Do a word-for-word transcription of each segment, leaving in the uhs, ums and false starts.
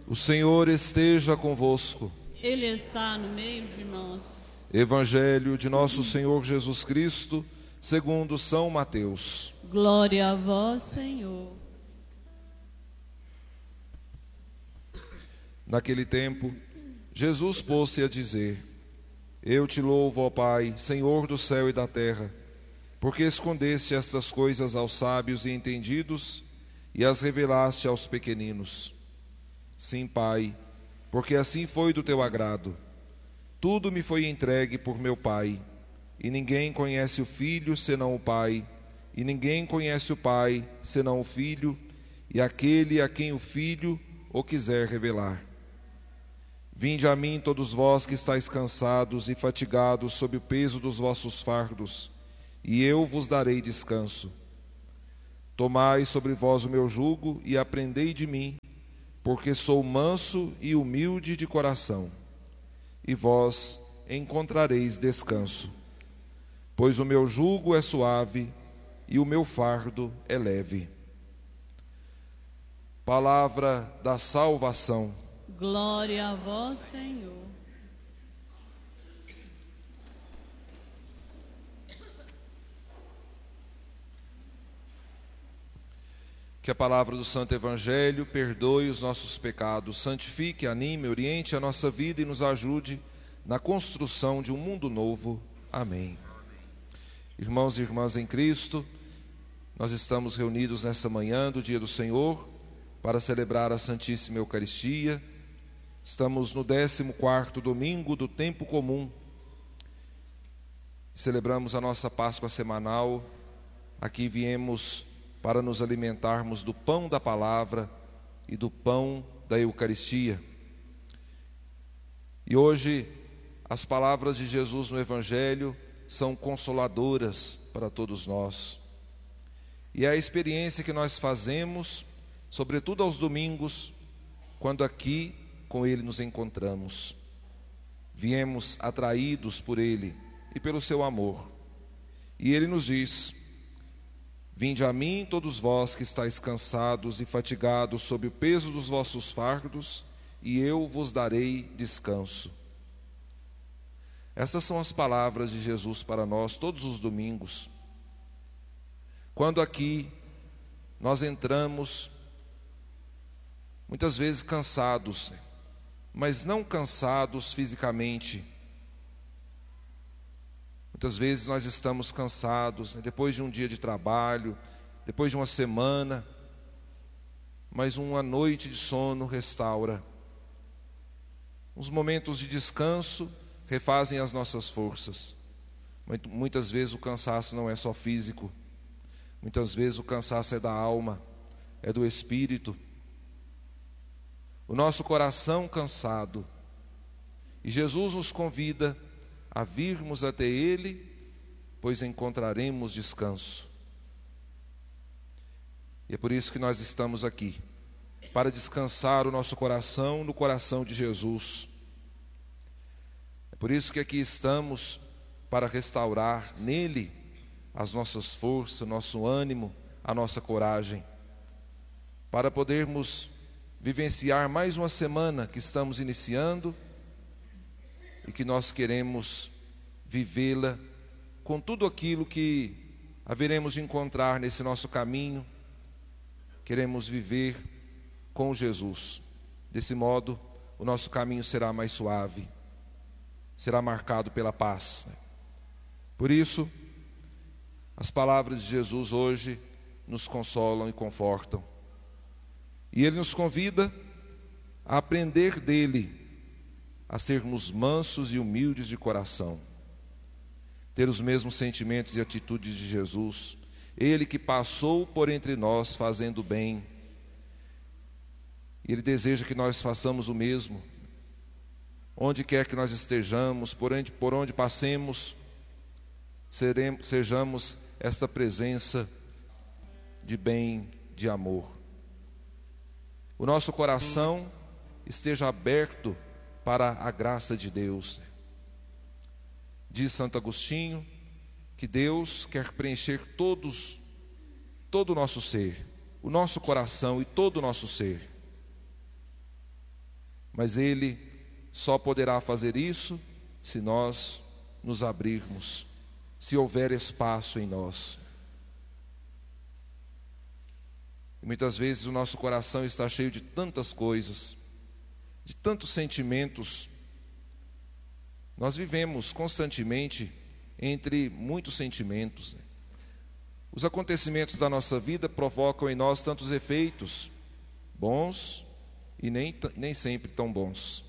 O Senhor esteja convosco. Ele está no meio de nós. Evangelho de nosso Senhor Jesus Cristo, segundo São Mateus. Glória a vós, Senhor. Naquele tempo, Jesus pôs-se a dizer: Eu te louvo, ó Pai, Senhor do céu e da terra, porque escondeste estas coisas aos sábios e entendidos e as revelaste aos pequeninos. Sim, Pai, porque assim foi do teu agrado. Tudo me foi entregue por meu Pai, e ninguém conhece o Filho senão o Pai, e ninguém conhece o Pai senão o Filho, e aquele a quem o Filho o quiser revelar. Vinde a mim todos vós que estáis cansados e fatigados sob o peso dos vossos fardos, e eu vos darei descanso. Tomai sobre vós o meu jugo e aprendei de mim, porque sou manso e humilde de coração, e vós encontrareis descanso. Pois o meu jugo é suave e o meu fardo é leve. Palavra da salvação. Glória a vós, Senhor. Que a palavra do Santo Evangelho perdoe os nossos pecados, santifique, anime, oriente a nossa vida e nos ajude na construção de um mundo novo. Amém. Irmãos e irmãs em Cristo, nós estamos reunidos nessa manhã do dia do Senhor para celebrar a Santíssima Eucaristia. Estamos no décimo quarto domingo do tempo comum. Celebramos a nossa Páscoa semanal. Aqui viemos para nos alimentarmos do pão da palavra e do pão da Eucaristia. E hoje, as palavras de Jesus no Evangelho são consoladoras para todos nós. E é a experiência que nós fazemos, sobretudo aos domingos, quando aqui com Ele nos encontramos. Viemos atraídos por Ele e pelo seu amor. E Ele nos diz: Vinde a mim todos vós que estáis cansados e fatigados sob o peso dos vossos fardos, e eu vos darei descanso. Essas são as palavras de Jesus para nós todos os domingos. Quando aqui nós entramos, muitas vezes cansados, mas não cansados fisicamente. Muitas vezes nós estamos cansados, né, depois de um dia de trabalho, depois de uma semana, mas uma noite de sono restaura. Os momentos de descanso refazem as nossas forças. Muitas vezes o cansaço não é só físico, muitas vezes o cansaço é da alma, é do espírito. O nosso coração cansado. E Jesus nos convida a virmos até Ele, pois encontraremos descanso. E é por isso que nós estamos aqui, para descansar o nosso coração no coração de Jesus. É por isso que aqui estamos, para restaurar nele as nossas forças, nosso ânimo, a nossa coragem, para podermos vivenciar mais uma semana que estamos iniciando e que nós queremos vivê-la com tudo aquilo que haveremos de encontrar nesse nosso caminho. Queremos viver com Jesus. Desse modo, o nosso caminho será mais suave, será marcado pela paz. Por isso, as palavras de Jesus hoje nos consolam e confortam. E Ele nos convida a aprender dele, a sermos mansos e humildes de coração, ter os mesmos sentimentos e atitudes de Jesus, Ele que passou por entre nós fazendo bem. Ele deseja que nós façamos o mesmo, onde quer que nós estejamos, por onde, por onde passemos, seremos, sejamos esta presença de bem, de amor. O nosso coração esteja aberto para a graça de Deus. Diz Santo Agostinho que Deus quer preencher todos, todo o nosso ser, o nosso coração e todo o nosso ser. mas Ele só poderá fazer isso se nós nos abrirmos, se houver espaço em nós. E muitas vezes o nosso coração está cheio de tantas coisas, de tantos sentimentos. Nós vivemos constantemente entre muitos sentimentos. Os acontecimentos da nossa vida provocam em nós tantos efeitos, bons e nem, nem sempre tão bons.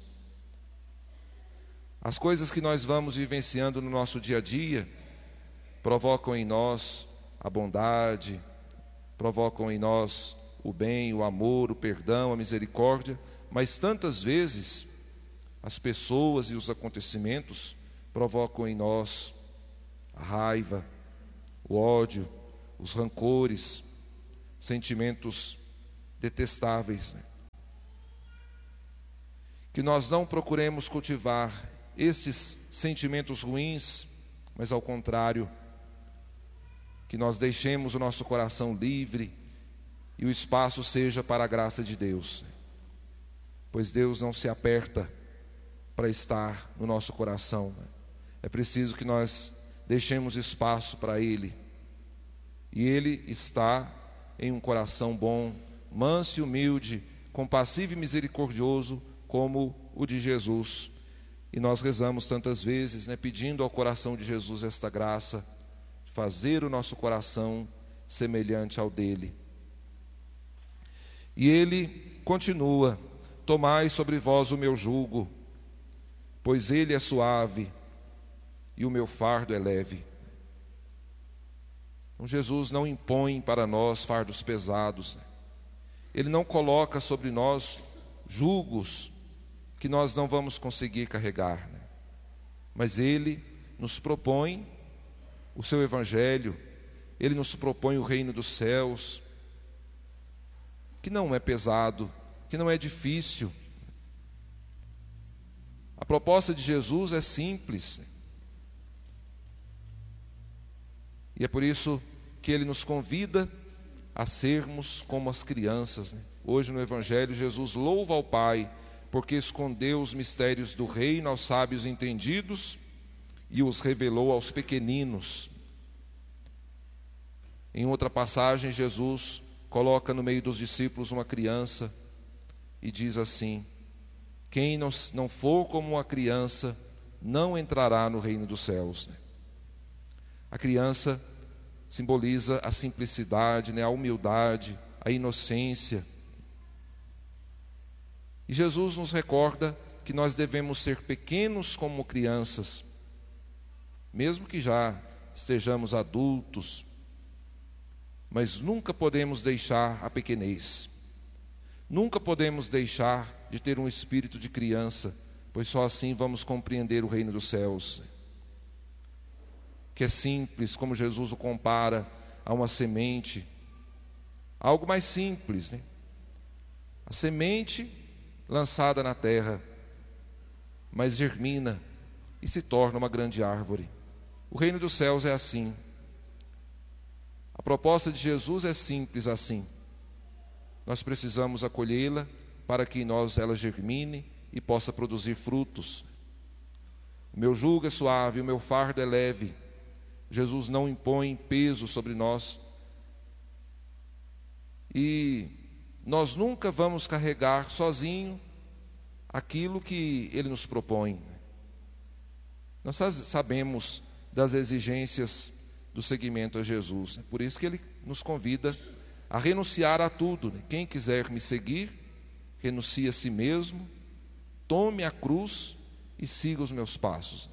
As coisas que nós vamos vivenciando no nosso dia a dia provocam em nós a bondade, provocam em nós o bem, o amor, o perdão, a misericórdia, mas tantas vezes as pessoas e os acontecimentos provocam em nós a raiva, o ódio, os rancores, sentimentos detestáveis. Que nós não procuremos cultivar estes sentimentos ruins, mas ao contrário, que nós deixemos o nosso coração livre e o espaço seja para a graça de Deus, pois Deus não se aperta para estar no nosso coração. É preciso que nós deixemos espaço para Ele, e Ele está em um coração bom, manso e humilde, compassivo e misericordioso, como o de Jesus. E nós rezamos tantas vezes, né, pedindo ao coração de Jesus esta graça, fazer o nosso coração semelhante ao dele. E ele continua: tomai sobre vós o meu jugo, pois ele é suave e o meu fardo é leve. Então Jesus não impõe para nós fardos pesados, Ele não coloca sobre nós jugos que nós não vamos conseguir carregar, né? Mas Ele nos propõe o seu Evangelho, Ele nos propõe o reino dos céus, que não é pesado, que não é difícil. A proposta de Jesus é simples, e é por isso que Ele nos convida a sermos como as crianças, né? Hoje no Evangelho Jesus louva ao Pai, porque escondeu os mistérios do reino aos sábios entendidos e os revelou aos pequeninos. Em outra passagem, Jesus coloca no meio dos discípulos uma criança e diz assim: quem não, não for como uma criança não entrará no reino dos céus. A criança simboliza a simplicidade, né, a humildade, a inocência. E Jesus nos recorda que nós devemos ser pequenos como crianças, mesmo que já estejamos adultos, mas nunca podemos deixar a pequenez, nunca podemos deixar de ter um espírito de criança, pois só assim vamos compreender o reino dos céus, que é simples, como Jesus o compara a uma semente, algo mais simples, né? A semente lançada na terra, mas germina e se torna uma grande árvore. O reino dos céus é assim. A proposta de Jesus é simples assim. Nós precisamos acolhê-la para que em nós ela germine e possa produzir frutos. O meu jugo é suave, o meu fardo é leve. Jesus não impõe peso sobre nós. E nós nunca vamos carregar sozinho aquilo que Ele nos propõe. Nós sabemos das exigências do seguimento a Jesus, por isso que Ele nos convida a renunciar a tudo. Quem quiser me seguir, renuncie a si mesmo, tome a cruz e siga os meus passos.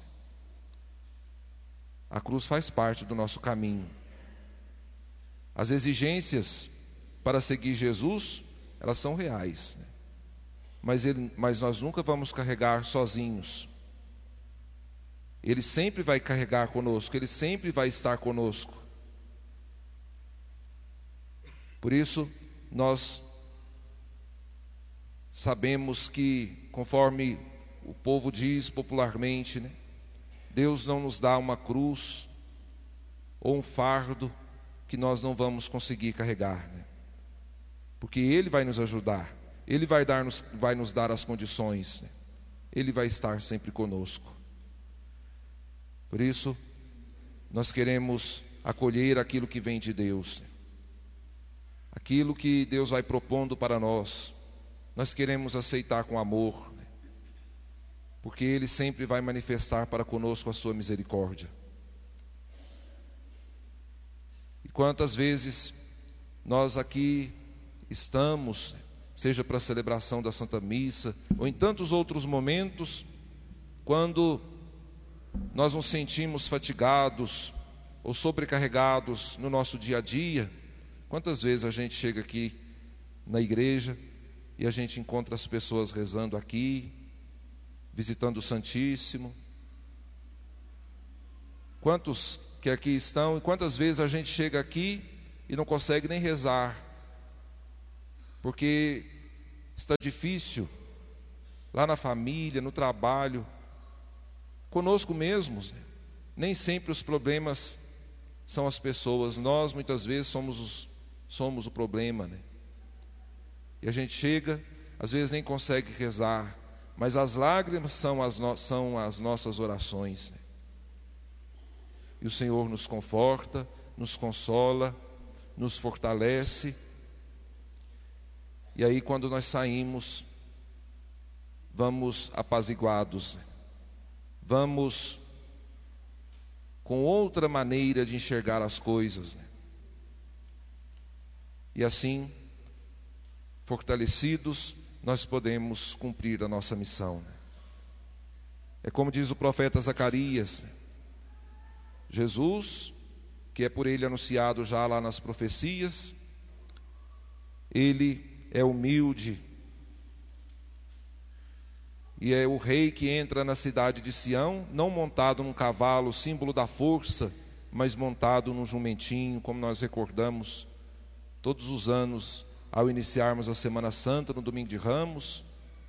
A cruz faz parte do nosso caminho. As exigências para seguir Jesus, elas são reais, né? mas, ele, mas nós nunca vamos carregar sozinhos. Ele sempre vai carregar conosco, Ele sempre vai estar conosco. Por isso, nós sabemos que, conforme o povo diz popularmente, né, Deus não nos dá uma cruz ou um fardo que nós não vamos conseguir carregar, né? Porque Ele vai nos ajudar, Ele vai, dar nos, vai nos dar as condições, Ele vai estar sempre conosco. Por isso, nós queremos acolher aquilo que vem de Deus, aquilo que Deus vai propondo para nós. Nós queremos aceitar com amor, porque Ele sempre vai manifestar para conosco a sua misericórdia. E quantas vezes nós aqui estamos, seja para a celebração da Santa Missa, ou em tantos outros momentos, quando nós nos sentimos fatigados ou sobrecarregados no nosso dia a dia, quantas vezes a gente chega aqui na igreja e a gente encontra as pessoas rezando aqui, visitando o Santíssimo. Quantos que aqui estão, e quantas vezes a gente chega aqui e não consegue nem rezar, porque está difícil, lá na família, no trabalho, conosco mesmos. Nem sempre os problemas são as pessoas, nós muitas vezes somos, os, somos o problema, né? E a gente chega, às vezes nem consegue rezar, mas as lágrimas são as, no, são as nossas orações, né? E o Senhor nos conforta, nos consola, nos fortalece. E aí, quando nós saímos, vamos apaziguados, né? Vamos com outra maneira de enxergar as coisas, né? E assim, fortalecidos, nós podemos cumprir a nossa missão, né? É como diz o profeta Zacarias, né? Jesus, que é por ele anunciado já lá nas profecias, ele é humilde, e é o rei que entra na cidade de Sião, não montado num cavalo, símbolo da força, mas montado num jumentinho, como nós recordamos todos os anos, ao iniciarmos a Semana Santa, no Domingo de Ramos,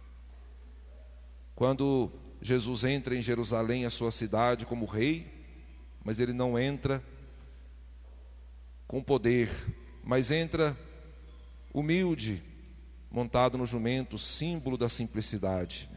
quando Jesus entra em Jerusalém, a sua cidade, como rei, mas ele não entra com poder, mas entra humilde, montado no jumento, símbolo da simplicidade.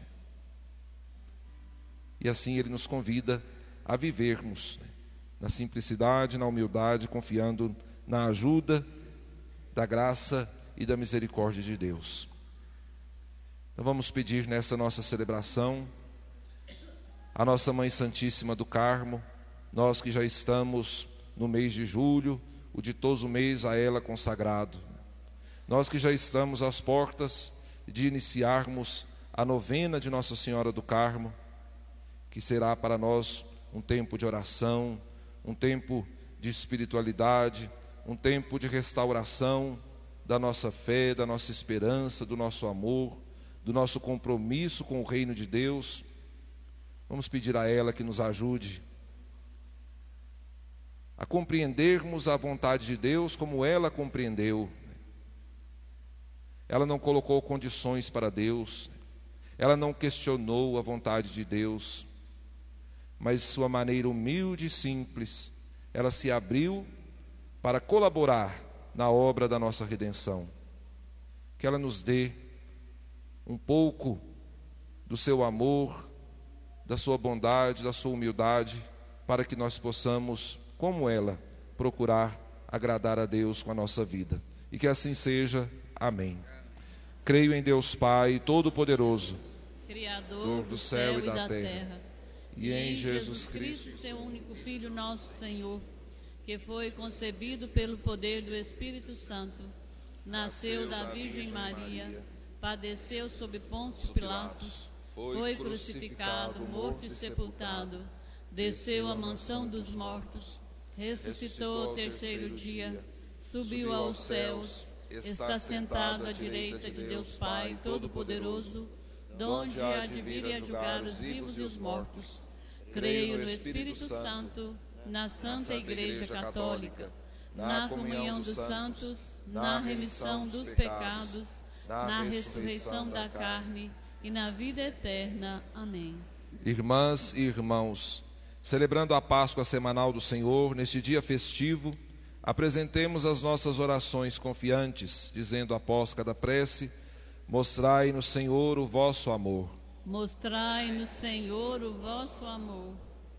E assim ele nos convida a vivermos, né, na simplicidade, na humildade, confiando na ajuda da graça e da misericórdia de Deus. Então vamos pedir nessa nossa celebração a nossa Mãe Santíssima do Carmo, nós que já estamos no mês de julho, o ditoso mês a ela consagrado, nós que já estamos às portas de iniciarmos a novena de Nossa Senhora do Carmo, que será para nós um tempo de oração, um tempo de espiritualidade, um tempo de restauração da nossa fé, da nossa esperança, do nosso amor, do nosso compromisso com o reino de Deus. Vamos pedir a ela que nos ajude a compreendermos a vontade de Deus como ela compreendeu. Ela não colocou condições para Deus, ela não questionou a vontade de Deus, mas de sua maneira humilde e simples, ela se abriu para colaborar na obra da nossa redenção. Que ela nos dê um pouco do seu amor, da sua bondade, da sua humildade, para que nós possamos, como ela, procurar agradar a Deus com a nossa vida. E que assim seja. Amém. Creio em Deus Pai Todo-Poderoso, Criador do céu e da terra, e em Jesus Cristo, seu único Filho, nosso Senhor, que foi concebido pelo poder do Espírito Santo, nasceu da Virgem Maria, padeceu sob Pôncio Pilatos, foi crucificado, morto e sepultado, desceu à mansão dos mortos, ressuscitou ao terceiro dia, subiu aos céus, está sentado à direita de Deus Pai Todo-Poderoso, donde há de vir a julgar os vivos e os mortos. Creio no Espírito Santo, na Santa Igreja Católica, na comunhão dos santos, na remissão dos pecados, na ressurreição da carne e na vida eterna. Amém. Irmãs e irmãos, celebrando a Páscoa semanal do Senhor, neste dia festivo, apresentemos as nossas orações confiantes, dizendo após cada prece: Mostrai-nos, Senhor, o vosso amor. Mostrai-nos, Senhor, o vosso amor.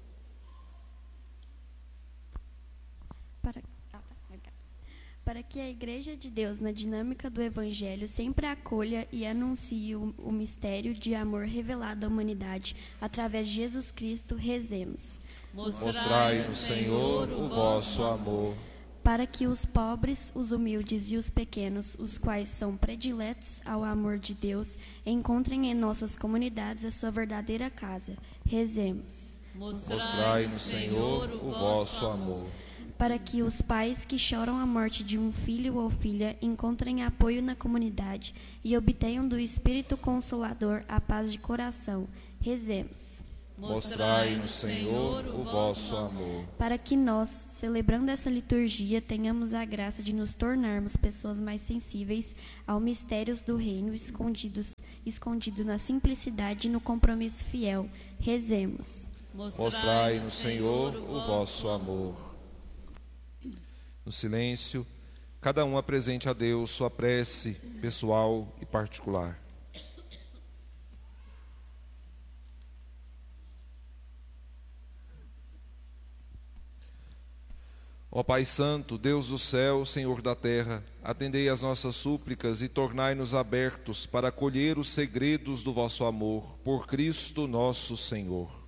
Para, ah, tá, obrigada. Para que a Igreja de Deus, na dinâmica do Evangelho, sempre acolha e anuncie o, o mistério de amor revelado à humanidade através de Jesus Cristo, rezemos. Mostrai-nos, Senhor, o vosso amor. Para que os pobres, os humildes e os pequenos, os quais são prediletos ao amor de Deus, encontrem em nossas comunidades a sua verdadeira casa. Rezemos. Mostrai-nos, Senhor, o vosso amor. Para que os pais que choram a morte de um filho ou filha encontrem apoio na comunidade e obtenham do Espírito Consolador a paz de coração. Rezemos. Mostrai-nos, Senhor, o vosso amor. Para que nós, celebrando essa liturgia, tenhamos a graça de nos tornarmos pessoas mais sensíveis aos mistérios do reino escondidos, escondido na simplicidade e no compromisso fiel. Rezemos. Mostrai-nos, Senhor, o vosso amor. No silêncio, cada um apresente a Deus sua prece pessoal e particular. Ó Pai Santo, Deus do céu, Senhor da terra, atendei as nossas súplicas e tornai-nos abertos para acolher os segredos do vosso amor, por Cristo nosso Senhor.